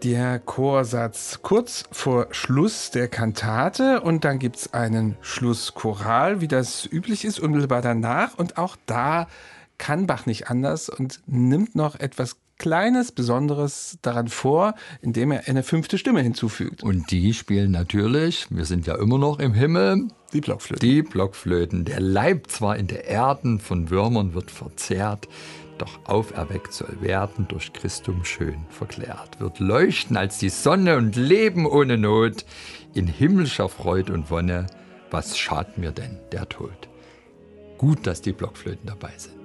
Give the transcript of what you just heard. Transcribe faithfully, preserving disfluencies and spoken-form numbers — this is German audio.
der Chorsatz kurz vor Schluss der Kantate und dann gibt es einen Schlusschoral, wie das üblich ist, unmittelbar danach. Und auch da kann Bach nicht anders und nimmt noch etwas Kleines, Besonderes daran vor, indem er eine fünfte Stimme hinzufügt. Und die spielen natürlich, wir sind ja immer noch im Himmel, Die Blockflöten. Die Blockflöten. Der Leib zwar in der Erden von Würmern wird verzehrt, doch auferweckt soll werden, durch Christum schön verklärt. Wird leuchten als die Sonne und leben ohne Not, in himmlischer Freud und Wonne. Was schadet mir denn der Tod? Gut, dass die Blockflöten dabei sind.